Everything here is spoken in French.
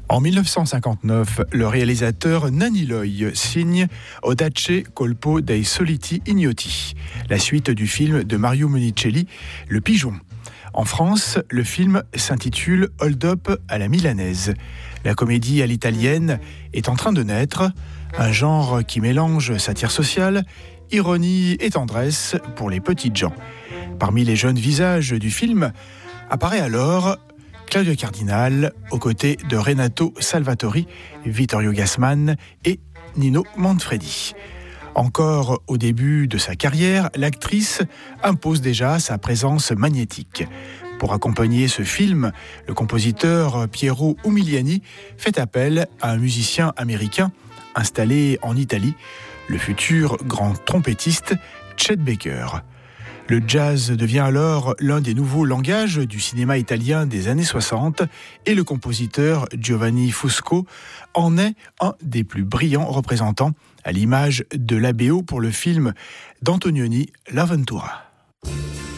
En 1959, le réalisateur Nanni Loy signe Audace colpo dei soliti ignoti, la suite du film de Mario Monicelli, Le Pigeon. En France, le film s'intitule Hold Up à la milanaise. La comédie à l'italienne est en train de naître, un genre qui mélange satire sociale, ironie et tendresse pour les petites gens. Parmi les jeunes visages du film apparaît alors Claudia Cardinal, aux côtés de Renato Salvatori, Vittorio Gassman et Nino Manfredi. Encore au début de sa carrière, l'actrice impose déjà sa présence magnétique. Pour accompagner ce film, le compositeur Piero Umiliani fait appel à un musicien américain installé en Italie, le futur grand trompettiste Chet Baker. Le jazz devient alors l'un des nouveaux langages du cinéma italien des années 60 et le compositeur Giovanni Fusco en est un des plus brillants représentants, à l'image de la BO pour le film d'Antonioni, L'Avventura.